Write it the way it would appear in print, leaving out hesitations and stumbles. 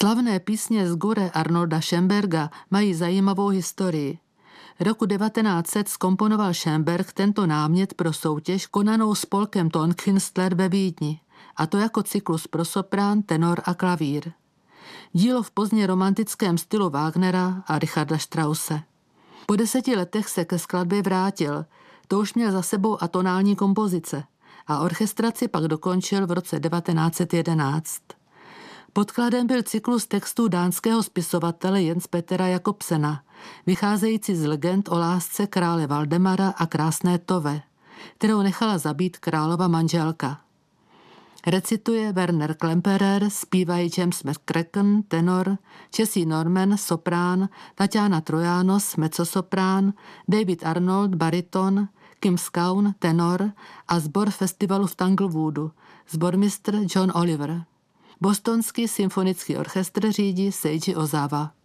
Slavné písně z Gure Arnolda Schönberga mají zajímavou historii. Roku 1900 zkomponoval Schönberg tento námět pro soutěž konanou spolkem Tonkünstler ve Vídni, a to jako cyklus pro soprán, tenor a klavír. Dílo v pozdně romantickém stylu Wagnera a Richarda Strausse. Po 10 letech se ke skladbě vrátil, to už měl za sebou atonální kompozice a orchestraci pak dokončil v roce 1911. Podkladem byl cyklus textů dánského spisovatele Jens Petera Jakobsena, vycházející z legend o lásce krále Valdemara a krásné Tove, kterou nechala zabít králova manželka. Recituje Werner Klemperer, zpívají James McCracken, tenor, Jessie Norman, soprán, Tatiana Trojanos, mezzosoprán, David Arnold, bariton, Kim Skaun, tenor a sbor festivalu v Tanglewoodu, sbormistr John Oliver. Bostonský symfonický orchestr řídí Seiji Ozawa.